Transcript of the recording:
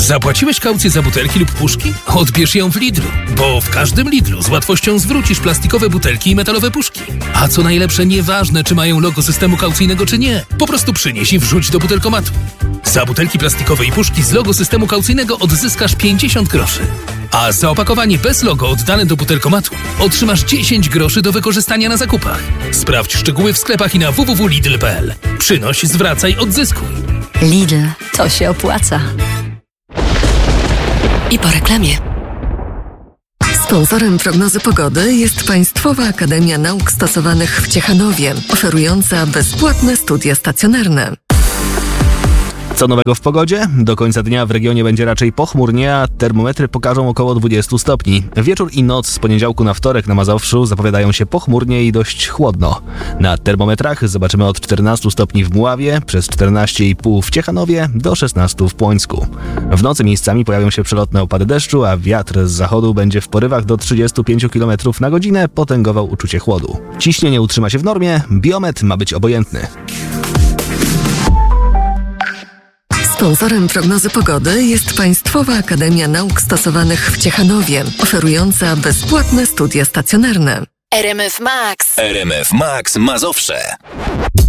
Zapłaciłeś kaucję za butelki lub puszki? Odbierz ją w Lidlu, bo w każdym Lidlu z łatwością zwrócisz plastikowe butelki i metalowe puszki. A co najlepsze, nieważne czy mają logo systemu kaucyjnego czy nie, po prostu przynieś i wrzuć do butelkomatu. Za butelki plastikowe i puszki z logo systemu kaucyjnego odzyskasz 50 groszy. A za opakowanie bez logo oddane do butelkomatu otrzymasz 10 groszy do wykorzystania na zakupach. Sprawdź szczegóły w sklepach i na www.lidl.pl. Przynoś, zwracaj, odzyskuj. Lidl, to się opłaca. I po reklamie. Sponsorem prognozy pogody jest Państwowa Akademia Nauk Stosowanych w Ciechanowie, oferująca bezpłatne studia stacjonarne. Co nowego w pogodzie? Do końca dnia w regionie będzie raczej pochmurnie, a termometry pokażą około 20 stopni. Wieczór i noc z poniedziałku na wtorek na Mazowszu zapowiadają się pochmurnie i dość chłodno. Na termometrach zobaczymy od 14 stopni w Mławie, przez 14,5 w Ciechanowie do 16 w Płońsku. W nocy miejscami pojawią się przelotne opady deszczu, a wiatr z zachodu będzie w porywach do 35 km na godzinę potęgował uczucie chłodu. Ciśnienie utrzyma się w normie, biometr ma być obojętny. Sponsorem prognozy pogody jest Państwowa Akademia Nauk Stosowanych w Ciechanowie, oferująca bezpłatne studia stacjonarne. RMF Max. RMF Max Mazowsze.